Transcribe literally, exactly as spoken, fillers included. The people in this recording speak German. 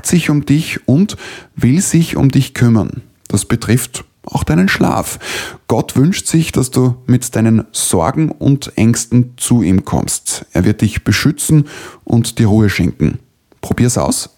sorgt sich um dich und will sich um dich kümmern. Das betrifft auch deinen Schlaf. Gott wünscht sich, dass du mit deinen Sorgen und Ängsten zu ihm kommst. Er wird dich beschützen und dir Ruhe schenken. Probier's aus.